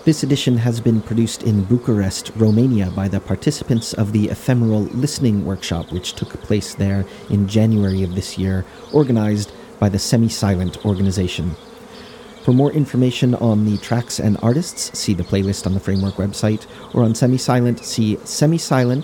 This edition has been produced in Bucharest, Romania by the participants of the Ephemeral Listening Workshop, which took place there in January of this year, organized by the Semi-Silent organization. For more information on the tracks and artists, see the playlist on the Framework website, or on Semi-Silent, see semisilent